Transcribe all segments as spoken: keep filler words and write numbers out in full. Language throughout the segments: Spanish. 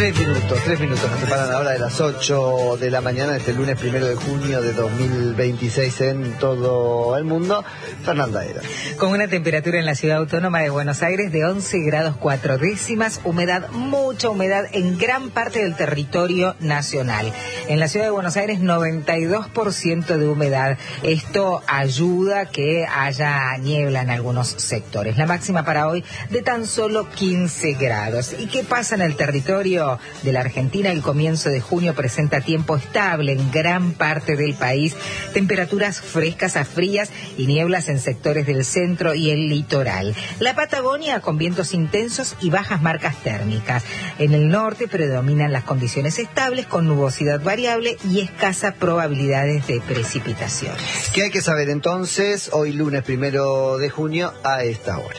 Tres minutos, tres minutos nos separan ahora de las ocho de la mañana de este lunes primero de junio de dos mil veintiséis en todo el mundo. Fernanda Era. Con una temperatura en la ciudad autónoma de Buenos Aires de once grados cuatro décimas, humedad, mucha humedad en gran parte del territorio nacional. En la ciudad de Buenos Aires noventa y dos por ciento de humedad. Esto ayuda a que haya niebla en algunos sectores. La máxima para hoy de tan solo quince grados. ¿Y qué pasa en el territorio de la Argentina? El comienzo de junio presenta tiempo estable en gran parte del país, temperaturas frescas a frías y nieblas en sectores del centro y el litoral. La Patagonia con vientos intensos y bajas marcas térmicas. En el norte predominan las condiciones estables con nubosidad variable y escasa probabilidades de precipitaciones. ¿Qué hay que saber entonces hoy lunes primero de junio a esta hora?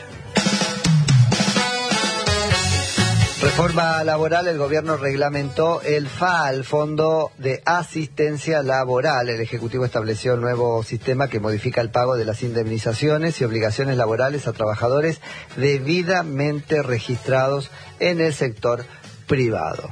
Reforma laboral, el gobierno reglamentó el F A L, Fondo de Asistencia Laboral. El Ejecutivo estableció el nuevo sistema que modifica el pago de las indemnizaciones y obligaciones laborales a trabajadores debidamente registrados en el sector privado.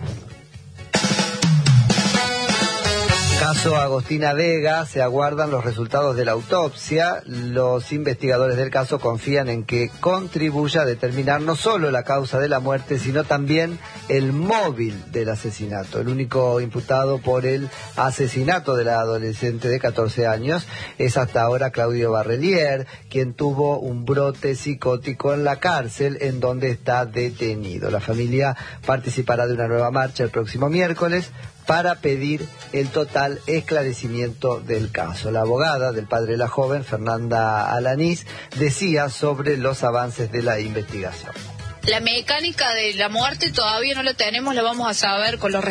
Caso Agostina Vega, se aguardan los resultados de la autopsia. Los investigadores del caso confían en que contribuya a determinar no solo la causa de la muerte, sino también el móvil del asesinato. El único imputado por el asesinato de la adolescente de catorce años es hasta ahora Claudio Barrelier, quien tuvo un brote psicótico en la cárcel en donde está detenido. La familia participará de una nueva marcha el próximo miércoles para pedir el total esclarecimiento del caso. La abogada del padre de la joven, Fernanda Alanís, decía sobre los avances de la investigación. La mecánica de la muerte todavía no la tenemos, la vamos a saber con los